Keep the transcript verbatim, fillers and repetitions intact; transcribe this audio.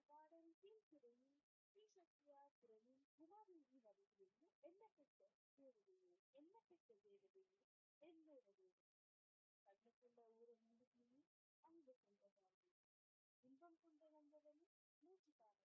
பாடல் கீழ்த்திரையில் ஸ்ரீ சத்யா குரலில் உமாதேவி வரிகளில் எண்ணப்பட்ட தேவதையே எண்ணப்பட்ட தேவதையே என்னோட தேவதை கண்ணுக்குள்ள ஊரை மூடுகியே அன்பு கொண்ட வாழ்வு இன்பம் கொண்ட வந்தவனே மூச்சு காண